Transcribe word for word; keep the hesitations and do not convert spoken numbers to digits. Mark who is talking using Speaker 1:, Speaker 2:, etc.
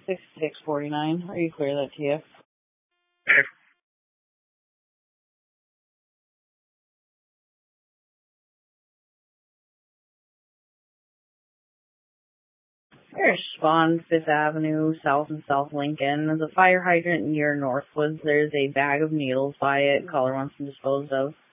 Speaker 1: sixty-six forty-nine. Are you clear that T F?
Speaker 2: Okay.
Speaker 1: Respond Fifth Avenue, South and South Lincoln. There's a fire hydrant near Northwoods. There's a bag of needles by it. Caller wants them disposed of.